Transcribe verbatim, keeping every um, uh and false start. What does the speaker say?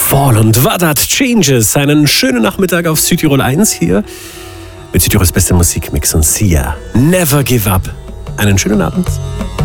Fall und Wadat Changes. Einen schönen Nachmittag auf Südtirol eins hier mit Südtirols bester Musikmix und Sia. Never give up. Einen schönen Abend.